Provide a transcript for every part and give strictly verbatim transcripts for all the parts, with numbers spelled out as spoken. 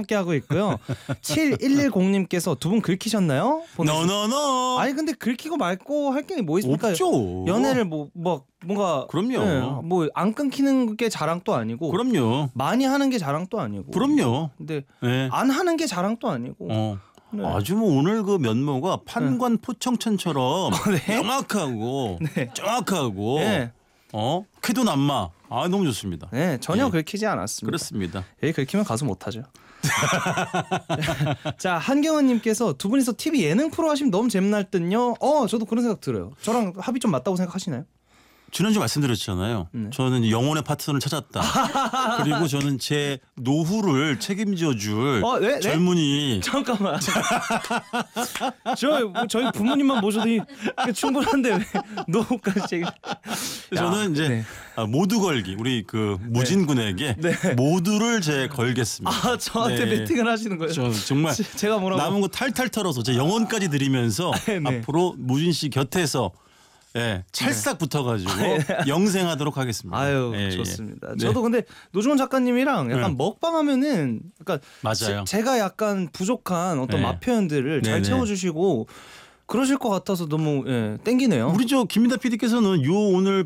함께하고 있고요. 칠일일공님께서 두 분 긁히셨나요? 노노노. 아니 근데 긁히고 말고 할 게 뭐 있습니까? 없죠. 연애를 뭐, 뭐 뭔가 그럼요. 네, 뭐 안 끊기는 게 자랑도 아니고 그럼요. 많이 하는 게 자랑도 아니고 그럼요. 근데 네. 안 하는 게 자랑도 아니고 어. 네. 아주 뭐 오늘 그 면모가 판관 포청천처럼 네? 정확하고 네. 정확하고 네. 어 쾌도 남마. 아 너무 좋습니다. 네, 전혀 네. 긁히지 않았습니다. 그렇습니다. 여기 긁히면 가수 못하죠. 자, 한경원님께서 두 분이서 티비 예능 프로 하시면 너무 재미날 듯요. 어, 저도 그런 생각 들어요. 저랑 합이 좀 맞다고 생각하시나요? 지난주 말씀드렸잖아요. 네. 저는 영혼의 파트너를 찾았다. 그리고 저는 제 노후를 책임져줄 어, 네? 네? 젊은이. 잠깐만. 저 뭐 저희 부모님만 모셔도 이- 충분한데 왜 노후까지? 저는 이제 네. 아, 모두 걸기 우리 그 무진군에게 네. 모두를 제 걸겠습니다. 아, 저한테 네. 배팅을 하시는 거예요? 저 정말 제- 제가 뭐라고? 남은 거 탈탈 털어서 제 영혼까지 드리면서 네, 네. 앞으로 무진 씨 곁에서 예, 찰싹 붙어가지고 영생하도록 하겠습니다. 아유, 예, 좋습니다. 예. 저도 근데 노중훈 작가님이랑 약간 네. 먹방하면은 그러니까 맞아요. 제, 가 약간 부족한 어떤 네. 맛 표현들을 잘 네, 네. 채워주시고 그러실 것 같아서 너무 예, 땡기네요. 우리 저 김민다 피디께서는 요 오늘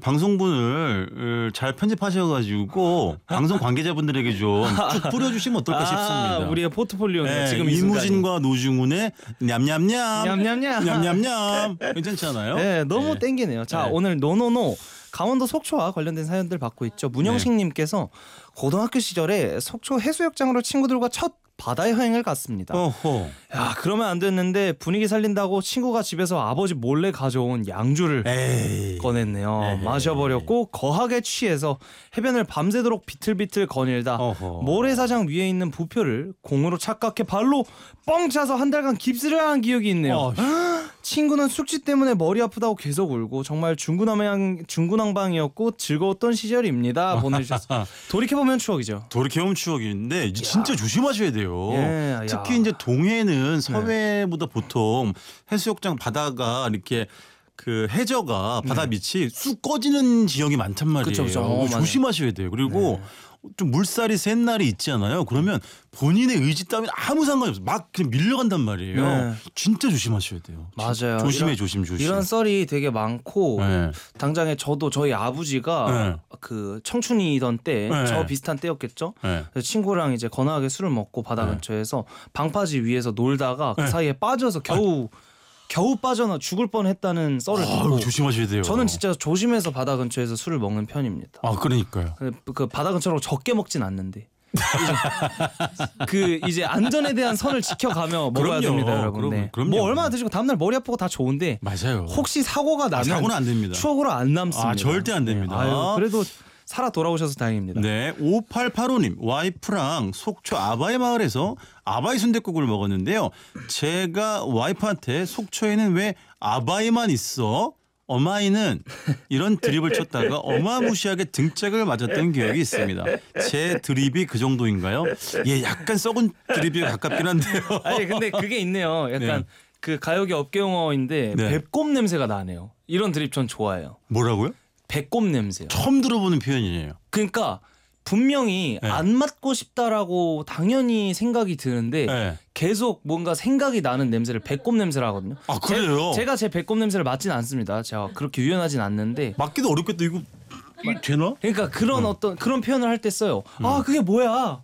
방송분을 어, 잘 편집하셔가지고 방송 관계자분들에게 좀 쭉 뿌려주시면 어떨까 아, 싶습니다. 우리의 포트폴리오네요. 네, 지금 이 이무진과 노중훈의 냠냠냠 냠냠냠. 냠냠냠 괜찮잖아요. 네, 너무 네. 땡기네요. 자, 네. 오늘 노노노 강원도 속초와 관련된 사연들 받고 있죠. 문영식님께서 고등학교 시절에 속초 해수욕장으로 친구들과 첫 바다 여행을 갔습니다. 어허. 야, 그러면 안 됐는데 분위기 살린다고 친구가 집에서 아버지 몰래 가져온 양주를 에이. 꺼냈네요. 에이. 마셔버렸고 거하게 취해서 해변을 밤새도록 비틀비틀 거닐다 어허. 모래사장 위에 있는 부표를 공으로 착각해 발로 뻥 차서 한 달간 깁스를 한 기억이 있네요. 어, 친구는 숙취 때문에 머리 아프다고 계속 울고 정말 중구난방, 중구난방이었고 즐거웠던 시절입니다. 보내주셨어요. 돌이켜보면 추억이죠. 돌이켜보면 추억인데 이제 진짜 조심하셔야 돼요. 예, 야. 특히 이제 동해는 서해보다 보통 해수욕장 바다가 이렇게 그 해저가 바다 밑이 쑥 꺼지는 지역이 많단 말이에요. 그쵸, 그쵸. 어, 그거 조심하셔야 돼요. 그리고 좀 물살이 센 날이 있잖아요. 그러면 본인의 의지 따위는 아무 상관이 없어요. 막 그냥 밀려간단 말이에요. 네. 진짜 조심하셔야 돼요. 맞아요. 조심해 이런- 조심 조심. 이런 썰이 되게 많고 네. 당장에 저도 저희 아버지가 네. 그 청춘이던 때 저 네. 비슷한 때였겠죠. 네. 그래서 친구랑 이제 거나하게 술을 먹고 바다 네. 근처에서 방파제 위에서 놀다가 그 네. 사이에 빠져서 겨우 겨우 빠져나 죽을 뻔했다는 썰을 듣고 아유, 조심하셔야 돼요. 저는 진짜 조심해서 바다 근처에서 술을 먹는 편입니다. 아 그러니까요. 근데 그 바다 근처로 적게 먹진 않는데 이제 그 이제 안전에 대한 선을 지켜가며 먹어야 그럼요. 됩니다, 여러분. 그럼- 네. 그럼요. 뭐 얼마나 드시고 다음날 머리 아프고 다 좋은데 맞아요. 혹시 사고가 나면 사고는 안 됩니다. 추억으로 안 남습니다. 아, 절대 안 됩니다. 네. 아유, 그래도 살아 돌아오셔서 다행입니다. 네, 오팔팔오 님 와이프랑 속초 아바이 마을에서 아바이 순댓국을 먹었는데요. 제가 와이프한테 속초에는 왜 아바이만 있어? 어마이는 이런 드립을 쳤다가 어마무시하게 등짝을 맞았던 기억이 있습니다. 제 드립이 그 정도인가요? 예, 약간 썩은 드립이 가깝긴 한데요. 아니 근데 그게 있네요. 약간 네. 그 가요계 업계 용어인데 네. 배꼽 냄새가 나네요. 이런 드립 전 좋아해요. 뭐라고요? 배꼽 냄새요. 처음 들어보는 표현이에요. 그러니까 분명히 네. 안 맞고 싶다라고 당연히 생각이 드는데 네. 계속 뭔가 생각이 나는 냄새를 배꼽 냄새라 하거든요. 아, 그래요? 제, 가제 배꼽 냄새를 맡진 않습니다. 제가 그렇게 유연하진 않는데. 맞기도 어렵겠다. 이거 이거 되나? 그러니까 그런 어떤 그런 표현을 할 때 써요. 아 그게 뭐야?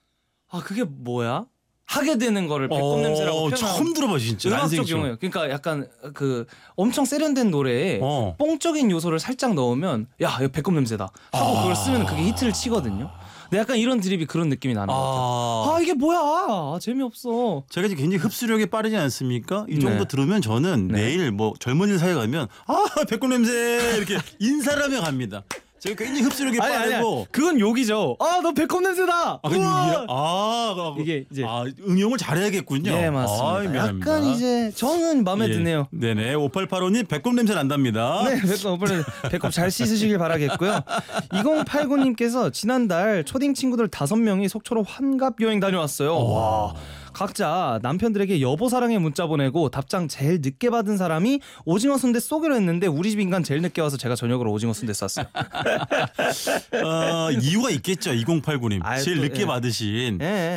아 그게 뭐야? 하게 되는 거를 배꼽 냄새라고 표현. 처음 들어봐 진짜. 음악적 난생처럼. 용어예요. 그러니까 약간 그 엄청 세련된 노래에 어. 뽕적인 요소를 살짝 넣으면 야 이거 배꼽 냄새다 하고 그걸 쓰면 그게 히트를 치거든요. 근데 약간 이런 드립이 그런 느낌이 나는 것 같아요. 아, 아 이게 뭐야? 아, 재미없어. 제가 이제 굉장히 흡수력이 빠르지 않습니까? 이 정도 네. 들으면 저는 네. 내일 뭐 젊은이 사회 가면 아 배꼽 냄새 이렇게 인사를 하며 갑니다. 제가 굉장히 흡수력이 아니 아니 빠르고. 그건 욕이죠. 아 너 배꼽 냄새다. 아, 근데 이게, 아, 이게 이제 아, 응용을 잘해야겠군요. 네 맞습니다. 아이, 미안합니다. 약간 이제 저는 마음에 예. 드네요. 네네. 오팔팔오 님 배꼽 냄새 난답니다. 네, 배꼽, 빨리 배꼽 잘 씻으시길 바라겠고요. 이공팔구 님께서 지난달 초딩 친구들 다섯 명이 속초로 환갑 여행 다녀왔어요. 와. 각자 남편들에게 여보 사랑의 문자 보내고 답장 제일 늦게 받은 사람이 오징어 순대 쏘기로 했는데 우리 집 인간 제일 늦게 와서 제가 저녁으로 오징어 순대 쐈어요. 어, 이유가 있겠죠. 이공팔구 님. 아유, 제일 또, 늦게 예. 받으신. 예.